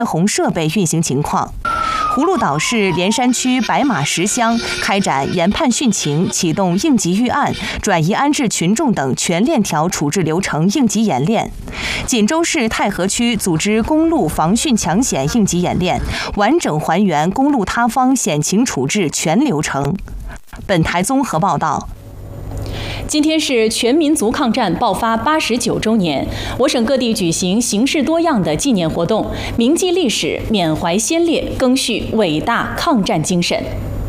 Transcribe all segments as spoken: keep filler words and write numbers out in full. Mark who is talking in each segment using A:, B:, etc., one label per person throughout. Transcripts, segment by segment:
A: 红设备运行情况。葫芦岛市连山区白马石乡开展研判汛情、启动应急预案、转移安置群众等全链条处置流程应急演练。锦州市太和区组织公路防汛抢险应急演练，完整还原公路塌方险情处置全流程。本台综合报道。
B: 今天是全民族抗战爆发八十九周年，我省各地举行形式多样的纪念活动，铭记历史，缅怀先烈，赓续伟大抗战精神。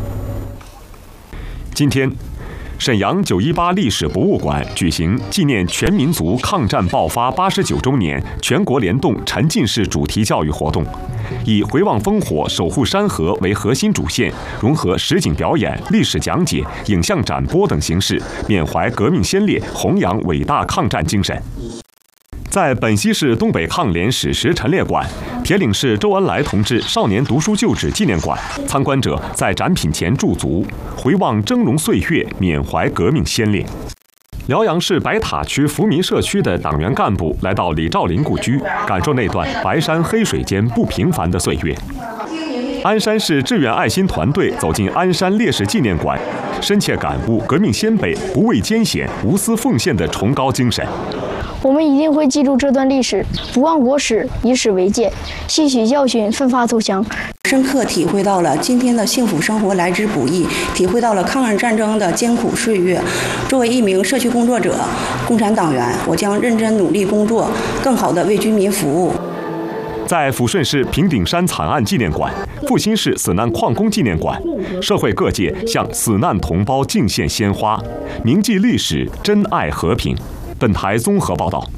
C: 今天，沈阳九一八历史博物馆举行纪念全民族抗战爆发八十九周年全国联动沉浸式主题教育活动，以回望烽火、守护山河为核心主线，融合实景表演、历史讲解、影像展播等形式，缅怀革命先烈，弘扬伟大抗战精神。在本溪市东北抗联史实陈列馆、铁岭市周恩来同志少年读书旧址纪念馆，参观者在展品前驻足，回望峥嵘岁月，缅怀革命先烈。辽阳市白塔区福民社区的党员干部来到李兆麟故居，感受那段白山黑水间不平凡的岁月。鞍山市志愿爱心团队走进鞍山烈士纪念馆，深切感悟革命先辈不畏艰险、无私奉献的崇高精神。
D: 我们一定会记住这段历史，不忘国史，以史为鉴，吸取教训，奋发图强。
E: 深刻体会到了今天的幸福生活来之不易，体会到了抗日战争的艰苦岁月。作为一名社区工作者、共产党员，我将认真努力工作，更好地为居民服务。
C: 在抚顺市平顶山惨案纪念馆、阜新市死难矿工纪念馆，社会各界向死难同胞敬献鲜花，铭记历史，珍爱和平。本台综合报道。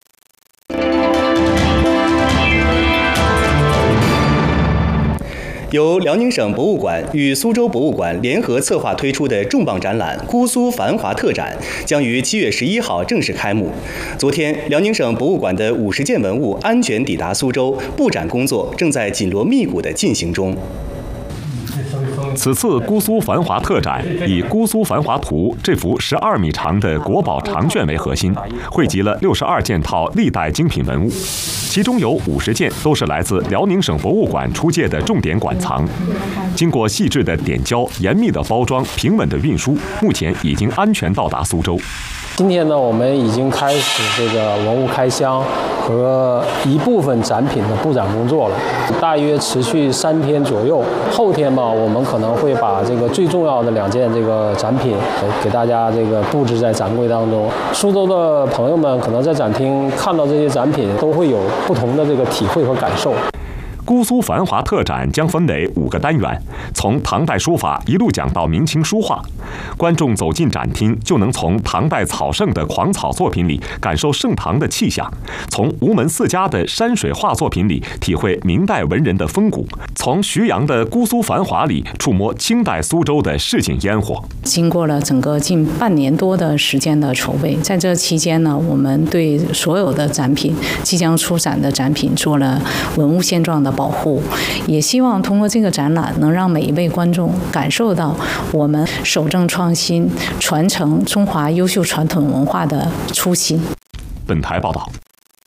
F: 由辽宁省博物馆与苏州博物馆联合策划推出的重磅展览“姑苏繁华特展”将于七月十一号正式开幕。昨天，辽宁省博物馆的五十件文物安全抵达苏州，布展工作正在紧锣密鼓地进行中。
C: 此次姑苏繁华特展以《姑苏繁华图》这幅十二米长的国宝长卷为核心，汇集了六十二件套历代精品文物，其中有五十件都是来自辽宁省博物馆出借的重点馆藏。经过细致的点胶、严密的包装、平稳的运输，目前已经安全到达苏州。
G: 今天呢，我们已经开始这个文物开箱和一部分展品的布展工作了，大约持续三天左右。后天嘛，我们可能会把这个最重要的两件这个展品给大家这个布置在展柜当中。苏州的朋友们可能在展厅看到这些展品，都会有不同的这个体会和感受。
C: 姑苏繁华特展将分为五个单元，从唐代书法一路讲到明清书画。观众走进展厅，就能从唐代草圣的狂草作品里感受盛唐的气象，从吴门四家的山水画作品里体会明代文人的风骨，从徐阳的姑苏繁华里触摸清代苏州的市井烟火。
H: 经过了整个近半年多的时间的筹备，在这期间呢，我们对所有的展品、即将出展的展品做了文物现状的保护，也希望通过这个展览能让每一位观众感受到我们守正创新、传承中华优秀传统文化的初心。
C: 本台报道。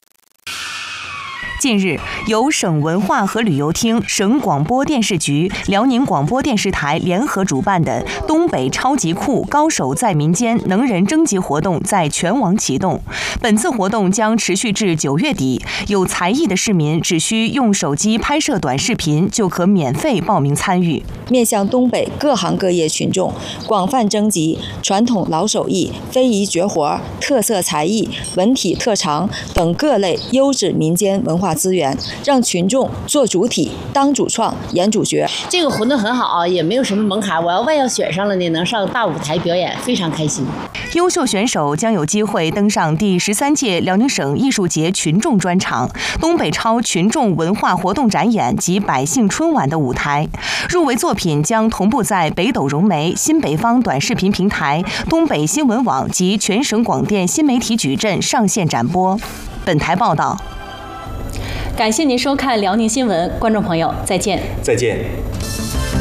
A: 近日，由省文化和旅游厅、省广播电视局、辽宁广播电视台联合主办的东北超级酷高手在民间能人征集活动在全网启动。本次活动将持续至九月底，有才艺的市民只需用手机拍摄短视频就可免费报名参与。
I: 面向东北各行各业群众，广泛征集传统老手艺、非遗绝活、特色才艺、文体特长等各类优质民间文化资源，让群众做主体、当主创、演主角。
J: 这个活动很好，也没有什么门槛。我要万要选上了呢，能上大舞台表演，非常开心。
A: 优秀选手将有机会登上第十三届辽宁省艺术节群众专场、东北超群众文化活动展演及百姓春晚的舞台。入围作品将同步在北斗融媒、新北方短视频平台、东北新闻网及全省广电新媒体矩阵上线展播。本台报道。
B: 感谢您收看辽宁新闻，观众朋友，再见。
F: 再见。